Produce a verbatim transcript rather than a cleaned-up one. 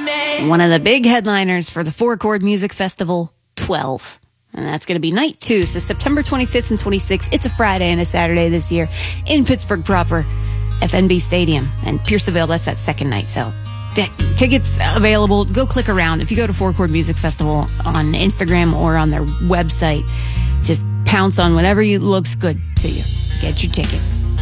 one of the big headliners for the Four Chord Music Festival twelve. And that's going to be night two. So September twenty-fifth and twenty-sixth. It's a Friday and a Saturday this year in Pittsburgh proper, F N B Stadium. And Pierce the Veil, that's that second night. So t- tickets available. Go click around. If you go to Four Chord Music Festival on Instagram or on their website, just pounce on whatever you looks good to you. Get your tickets.